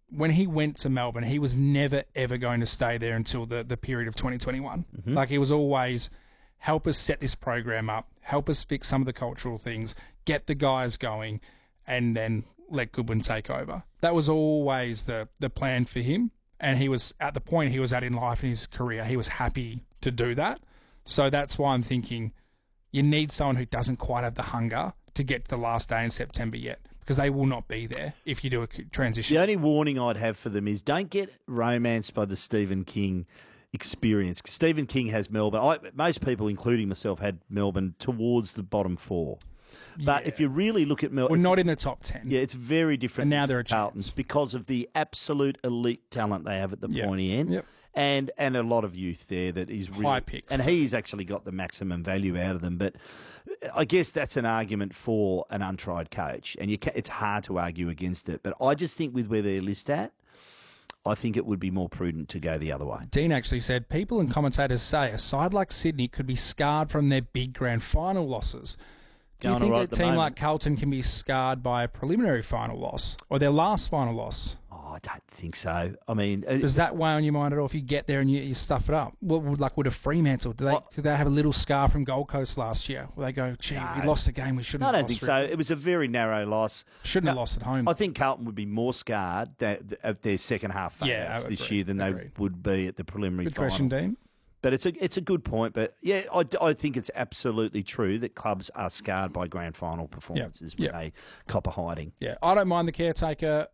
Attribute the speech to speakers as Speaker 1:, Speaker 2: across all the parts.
Speaker 1: when he went to Melbourne, he was never, ever going to stay there until the period of 2021.
Speaker 2: Mm-hmm.
Speaker 1: Like, he was always, help us set this program up, help us fix some of the cultural things, get the guys going, and then let Goodwin take over. That was always the plan for him. And he was, at the point he was at in life in his career, he was happy to do that. So that's why I'm thinking you need someone who doesn't quite have the hunger to get to the last day in September yet, because they will not be there if you do a transition.
Speaker 2: The only warning I'd have for them is don't get romanced by the Stephen King experience. Stephen King has Melbourne. Most people, including myself, had Melbourne towards the bottom 4. But if you really look at Melbourne...
Speaker 1: We're not in the top 10.
Speaker 2: Yeah, it's very different.
Speaker 1: And now they're a
Speaker 2: Carlton's
Speaker 1: chance.
Speaker 2: because of the absolute elite talent they have at the pointy end.
Speaker 1: Yep.
Speaker 2: And a lot of youth there that is really...
Speaker 1: High picks.
Speaker 2: And he's actually got the maximum value out of them. But I guess that's an argument for an untried coach. And it's hard to argue against it. But I just think with where they're listed at, I think it would be more prudent to go the other way.
Speaker 1: Dean actually said, people and commentators say a side like Sydney could be scarred from their big grand final losses. Do you think a team like Carlton can be scarred by a preliminary final loss or their last final loss?
Speaker 2: Oh, I don't think so. I mean...
Speaker 1: Does that weigh on your mind at all if you get there and you stuff it up? Would a Fremantle, did they have a little scar from Gold Coast last year where they go, gee, we lost the game, we shouldn't have lost?
Speaker 2: I don't think so. It was a very narrow loss.
Speaker 1: Shouldn't have lost at home.
Speaker 2: I think Carlton would be more scarred at their second half failures this year than they would be at the preliminary final.
Speaker 1: Good question, Dean.
Speaker 2: But it's a good point. But, yeah, I think it's absolutely true that clubs are scarred by grand final performances when they cop a hiding.
Speaker 1: Yeah, I don't mind the caretaker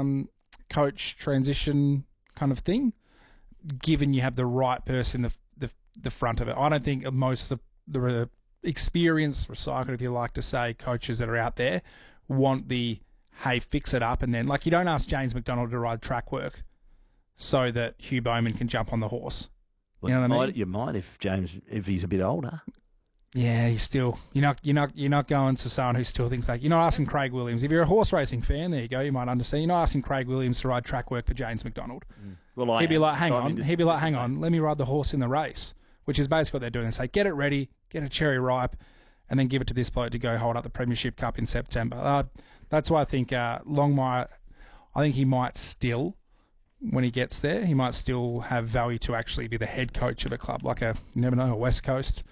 Speaker 1: coach transition kind of thing, given you have the right person in the front of it. I don't think most of the experienced, recycled, if you like to say, coaches that are out there want the, hey, fix it up. And then, like, you don't ask James McDonald to ride track work so that Hugh Bowman can jump on the horse. You know what I mean?
Speaker 2: You might if he's a bit older.
Speaker 1: Yeah, he's still. You're not going to someone who still thinks like you're not asking Craig Williams. If you're a horse racing fan, there you go. You might understand. You're not asking Craig Williams to ride track work for James McDonald.
Speaker 2: Well,
Speaker 1: he'd be like, hang on. Let me ride the horse in the race, which is basically what they're doing. They say, get it ready, get a cherry ripe, and then give it to this bloke to go hold up the Premiership Cup in September. That's why I think Longmire. I think he might still. When he gets there, he might still have value to actually be the head coach of a club, like you never know, a West Coast.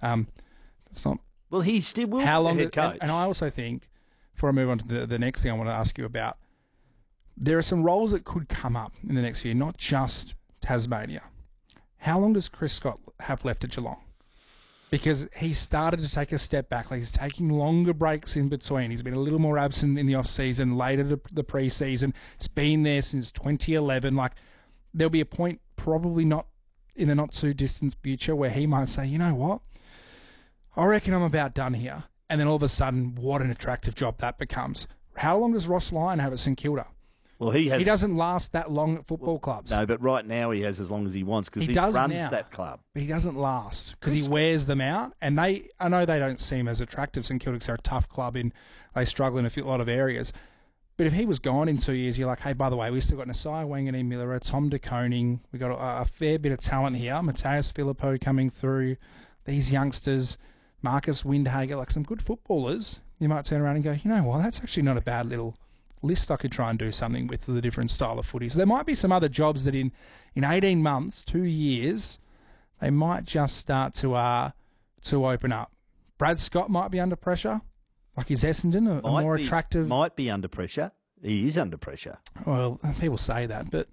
Speaker 1: It's not.
Speaker 2: Well, he still will.
Speaker 1: How long?
Speaker 2: Be the head coach.
Speaker 1: And I also think, before I move on to the next thing I want to ask you about, there are some roles that could come up in the next year, not just Tasmania. How long does Chris Scott have left at Geelong? Because he started to take a step back. Like, he's taking longer breaks in between. He's been a little more absent in the off-season, later the pre-season. It's been there since 2011. Like, there'll be a point, probably not in the not-too-distant future, where he might say, you know what? I reckon I'm about done here. And then all of a sudden, what an attractive job that becomes. How long does Ross Lyon have at St Kilda?
Speaker 2: Well, he
Speaker 1: doesn't last that long at football clubs.
Speaker 2: No, but right now he has as long as he wants because he runs that club.
Speaker 1: But he doesn't last because he wears them out. And I know they don't seem as attractive, St Kilda, because they're a tough club and they struggle in a lot of areas. But if he was gone in 2 years, you're like, hey, by the way, we've still got Nasai Wanganeen-Miller, Tom De Koning. We've got a fair bit of talent here. Mateus Filippo coming through. These youngsters, Marcus Windhager, like some good footballers. You might turn around and go, you know what, that's actually not a bad little list I could try and do something with the different style of footy. So there might be some other jobs that in 18 months, 2 years, they might just start to open up. Brad Scott might be under pressure. Like, is Essendon a more attractive?
Speaker 2: Might be under pressure. He is under pressure.
Speaker 1: Well, people say that, but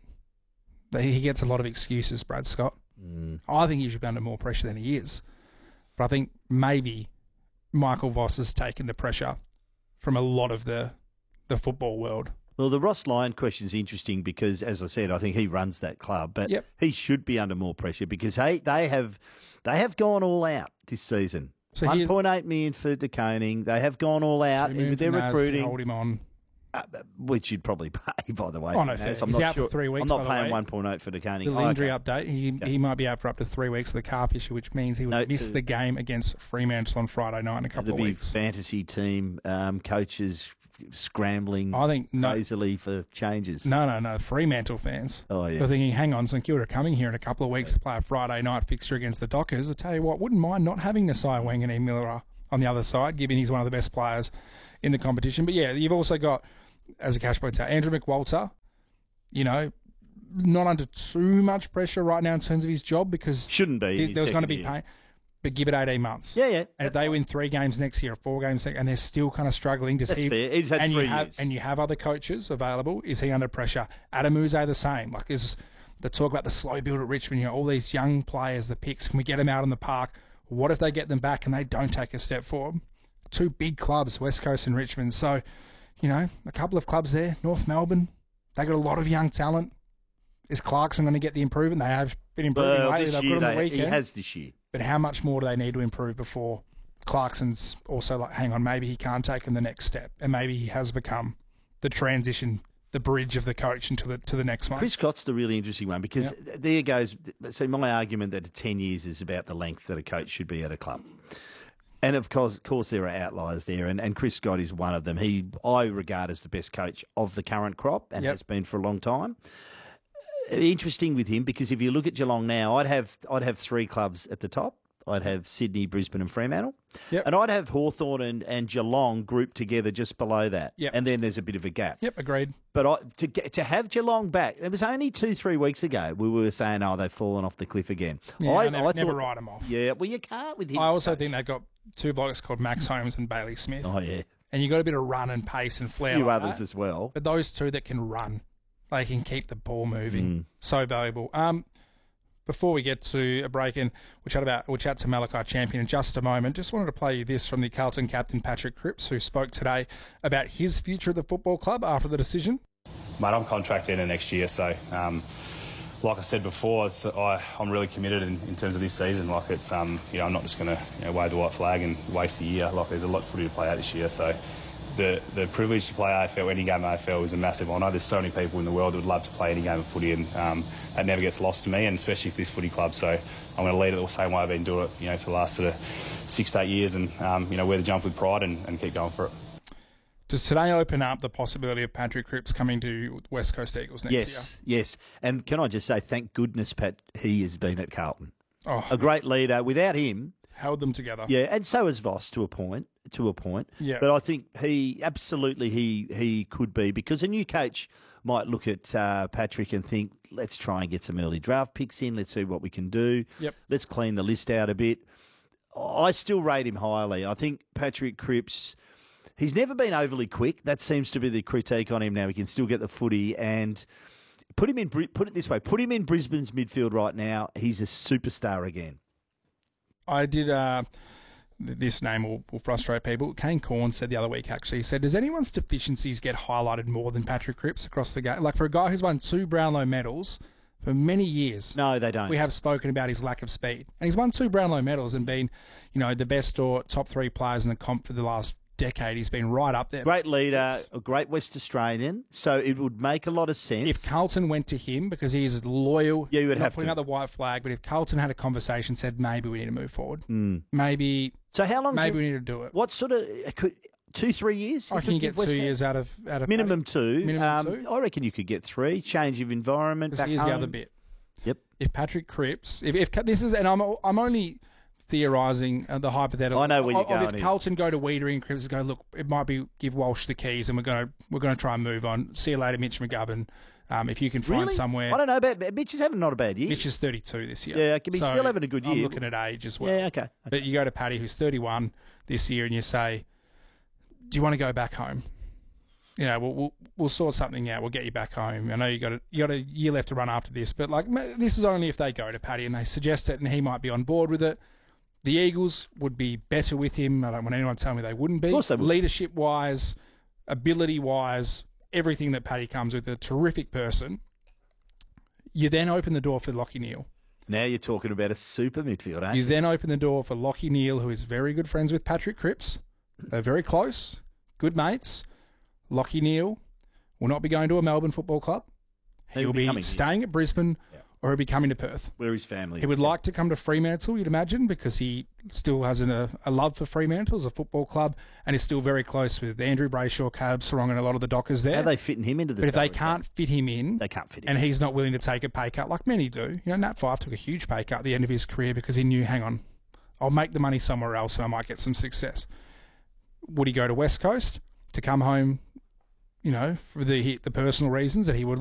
Speaker 1: he gets a lot of excuses, Brad Scott. I think he should be under more pressure than he is. But I think maybe Michael Voss has taken the pressure from a lot of the football world.
Speaker 2: Well, the Ross Lyon question is interesting because, as I said, I think he runs that club, but he should be under more pressure because they have gone all out this season. So 1.8 million for De Koning. They have gone all out with their recruiting.
Speaker 1: Hold him on.
Speaker 2: Which you'd probably pay, by the way.
Speaker 1: Oh, no, he's out for 3 weeks.
Speaker 2: I'm not paying 1.8 for De Koning.
Speaker 1: Little injury update. He might be out for up to 3 weeks with a calf issue, which means he would miss the game against Fremantle on Friday night in a couple of weeks.
Speaker 2: Fantasy team coaches scrambling crazily for changes.
Speaker 1: No. Fremantle fans.
Speaker 2: Oh, yeah.
Speaker 1: They're thinking, hang on, St Kilda coming here in a couple of weeks to play a Friday night fixture against the Dockers. I tell you what, wouldn't mind not having Nasai Wanganeen-Miller on the other side, given he's one of the best players in the competition. But yeah, you've also got, as a cash points out, Andrew McWalter not under too much pressure right now in terms of his job because
Speaker 2: shouldn't be.
Speaker 1: There was going to be pain. But give it 18 months.
Speaker 2: Yeah.
Speaker 1: And if they win 3 games next year, or 4 games, and they're still kind of struggling,
Speaker 2: fair. He's had 3 years.
Speaker 1: And you have other coaches available. Is he under pressure? Adam Uze the same. Like there's the talk about the slow build at Richmond. All these young players, the picks. Can we get them out on the park? What if they get them back and they don't take a step forward? 2 big clubs, West Coast and Richmond. So, a couple of clubs there. North Melbourne, they got a lot of young talent. Is Clarkson going to get the improvement? They have been improving lately. They've got on the weekend.
Speaker 2: He has this year.
Speaker 1: But how much more do they need to improve before Clarkson's also like, hang on, maybe he can't take him the next step, and maybe he has become the transition, the bridge of the coach into the next one.
Speaker 2: Chris Scott's the really interesting one because there goes. So my argument that 10 years is about the length that a coach should be at a club. And of course, there are outliers there, and Chris Scott is one of them. I regard as the best coach of the current crop and has been for a long time. Interesting with him because if you look at Geelong now, I'd have 3 clubs at the top. I'd have Sydney, Brisbane and Fremantle.
Speaker 1: Yep.
Speaker 2: And I'd have Hawthorn and Geelong grouped together just below that.
Speaker 1: Yep.
Speaker 2: And then there's a bit of a gap.
Speaker 1: Yep, agreed.
Speaker 2: But to have Geelong back, it was only 2-3 weeks ago we were saying, they've fallen off the cliff again.
Speaker 1: Yeah, I never write them off.
Speaker 2: Yeah, well, you can't with him.
Speaker 1: I also think they've got 2 blokes called Max Holmes and Bailey Smith.
Speaker 2: Oh, yeah.
Speaker 1: And you got a bit of run and pace and flair.
Speaker 2: A few
Speaker 1: like
Speaker 2: others
Speaker 1: that.
Speaker 2: As well.
Speaker 1: But those 2 that can run. They can keep the ball moving. So valuable. Before we get to a break in, we'll chat to Malachi Champion in just a moment. Just wanted to play you this from the Carlton captain, Patrick Cripps, who spoke today about his future at the football club after the decision.
Speaker 3: Mate, I'm contracted in the next year, so like I said before, I'm really committed in terms of this season. Like it's, I'm not just going to wave the white flag and waste the year. Like there's a lot of footy to play out this year, so. The privilege to play AFL, any game of AFL, is a massive honour. There's so many people in the world that would love to play any game of footy, and that never gets lost to me, and especially for this footy club. So I'm going to lead it the same way I've been doing it, for the last sort of 6 to 8 years, and wear the jump with pride and keep going for it.
Speaker 1: Does today open up the possibility of Patrick Cripps coming to West Coast Eagles next year?
Speaker 2: Yes. And can I just say, thank goodness, Pat, he has been at Carlton.
Speaker 1: Oh,
Speaker 2: a great leader. Without him,
Speaker 1: held them together.
Speaker 2: Yeah, and so has Voss to a point.
Speaker 1: Yeah.
Speaker 2: But I think he could be, because a new coach might look at Patrick and think, let's try and get some early draft picks in. Let's see what we can do.
Speaker 1: Yep.
Speaker 2: Let's clean the list out a bit. I still rate him highly. I think Patrick Cripps, he's never been overly quick. That seems to be the critique on him now. He can still get the footy, and put it this way, put him in Brisbane's midfield right now. He's a superstar again.
Speaker 1: I did. This name will frustrate people. Kane Corn said the other week, actually, he said, does anyone's deficiencies get highlighted more than Patrick Cripps across the game? Like for a guy who's won 2 Brownlow medals for many years.
Speaker 2: No, they don't.
Speaker 1: We have spoken about his lack of speed. And he's won 2 Brownlow medals and been, the best or top 3 players in the comp for the last decade. He's been right up there.
Speaker 2: Great leader, a great West Australian. So it would make a lot of sense.
Speaker 1: If Carlton went to him, because he's loyal,
Speaker 2: you would have
Speaker 1: putting out the white flag, but if Carlton had a conversation, said maybe we need to move forward.
Speaker 2: Maybe. So how long?
Speaker 1: Maybe we need to do it.
Speaker 2: What sort of 2-3 years?
Speaker 1: I can get 2 years out of
Speaker 2: minimum 2.
Speaker 1: Minimum 2.
Speaker 2: I reckon you could get 3. Change of environment. Back
Speaker 1: here's
Speaker 2: home.
Speaker 1: The other bit.
Speaker 2: Yep.
Speaker 1: If Patrick Cripps, if this is, and I'm only theorising the hypothetical.
Speaker 2: I know where you're going.
Speaker 1: If Carlton go to Weedering and Cripps go, look, it might be give Walsh the keys, and we're going to try and move on. See you later, Mitch McGovern. If you can find somewhere.
Speaker 2: I don't know about Mitch is having not a bad year.
Speaker 1: Mitch is 32 this year.
Speaker 2: Yeah, he's still having a good year.
Speaker 1: I'm looking at age as well.
Speaker 2: Yeah, okay.
Speaker 1: But you go to Paddy, who's 31 this year, and you say, "Do you want to go back home? We'll sort something out. We'll get you back home. I know you got a year left to run after this, but this is only if they go to Paddy and they suggest it, and he might be on board with it. The Eagles would be better with him. I don't want anyone to tell me they wouldn't be.
Speaker 2: Of course they would.
Speaker 1: Leadership wise, ability wise, everything that Paddy comes with, a terrific person. You then open the door for Lachie Neale.
Speaker 2: Now you're talking about a super midfield, aren't you?
Speaker 1: You then open the door for Lachie Neale, who is very good friends with Patrick Cripps. They're very close, good mates. Lachie Neale will not be going to a Melbourne football club. He'll be staying at Brisbane, or he'll be coming to Perth.
Speaker 2: Where his family
Speaker 1: He would like to come to Fremantle, you'd imagine, because he still has a love for Fremantle as a football club, and is still very close with Andrew Brayshaw, Caleb Sarong, and a lot of the Dockers there.
Speaker 2: How are they fitting him into the
Speaker 1: But if they can't fit him in,
Speaker 2: they can't fit him
Speaker 1: and he's not willing to take a pay cut like many do. Nat Fyfe took a huge pay cut at the end of his career because he knew, hang on, I'll make the money somewhere else and I might get some success. Would he go to West Coast to come home, for the personal reasons that he would